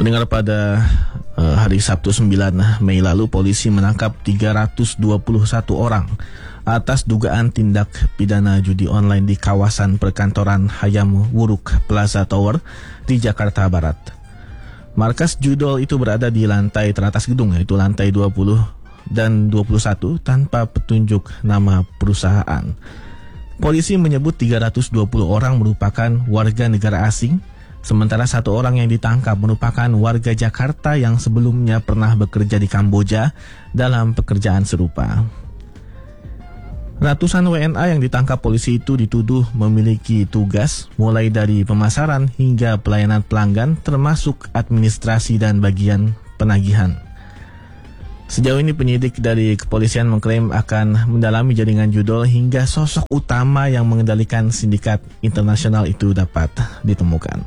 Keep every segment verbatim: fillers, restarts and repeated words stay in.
Pendengar, pada uh, hari Sabtu sembilan Mei lalu polisi menangkap tiga ratus dua puluh satu orang atas dugaan tindak pidana judi online di kawasan perkantoran Hayam Wuruk Plaza Tower di Jakarta Barat. Markas judol itu berada di lantai teratas gedung, yaitu lantai dua puluh dan dua puluh satu, tanpa petunjuk nama perusahaan. Polisi menyebut tiga ratus dua puluh orang merupakan warga negara asing, sementara satu orang yang ditangkap merupakan warga Jakarta yang sebelumnya pernah bekerja di Kamboja dalam pekerjaan serupa. Ratusan W N A yang ditangkap polisi itu dituduh memiliki tugas mulai dari pemasaran hingga pelayanan pelanggan, termasuk administrasi dan bagian penagihan. Sejauh ini penyidik dari kepolisian mengklaim akan mendalami jaringan judol hingga sosok utama yang mengendalikan sindikat internasional itu dapat ditemukan.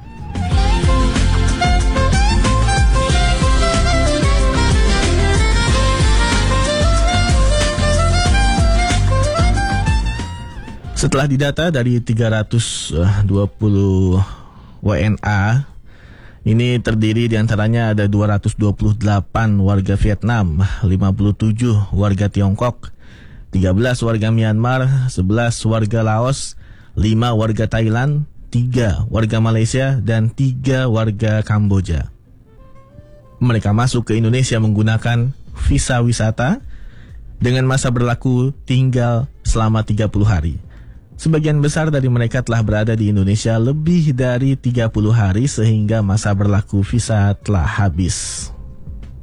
Setelah didata dari tiga ratus dua puluh W N A, ini terdiri diantaranya ada dua ratus dua puluh delapan warga Vietnam, lima puluh tujuh warga Tiongkok, tiga belas warga Myanmar, sebelas warga Laos, lima warga Thailand, tiga warga Malaysia, dan tiga warga Kamboja. Mereka masuk ke Indonesia menggunakan visa wisata dengan masa berlaku tinggal selama tiga puluh hari. Sebagian besar dari mereka telah berada di Indonesia lebih dari tiga puluh hari sehingga masa berlaku visa telah habis.